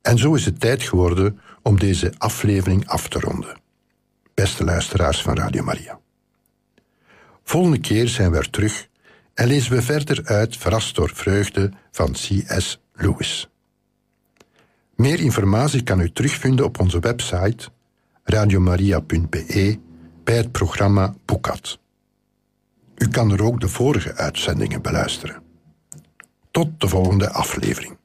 En zo is het tijd geworden om deze aflevering af te ronden. Beste luisteraars van Radio Maria. Volgende keer zijn we er terug en lezen we verder uit Verrast door vreugde van C.S. Lewis. Meer informatie kan u terugvinden op onze website radiomaria.be bij het programma Boekad. U kan er ook de vorige uitzendingen beluisteren. Tot de volgende aflevering.